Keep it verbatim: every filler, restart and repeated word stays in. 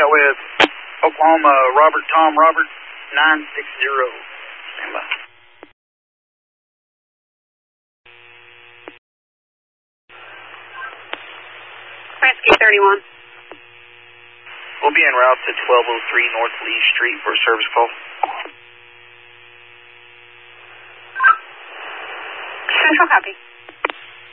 got with Oklahoma, Robert Tom Robert, nine six zero. Stand by. Rescue thirty-one. We'll be en route to twelve oh three North Lee Street for a service call. Central copy.